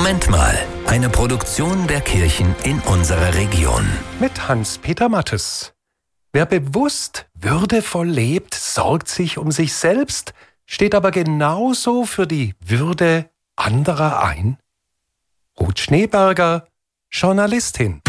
Moment mal, eine Produktion der Kirchen in unserer Region. Mit Hans-Peter Mattes. Wer bewusst würdevoll lebt, sorgt sich um sich selbst, steht aber genauso für die Würde anderer ein. Ruth Schneeberger, Journalistin.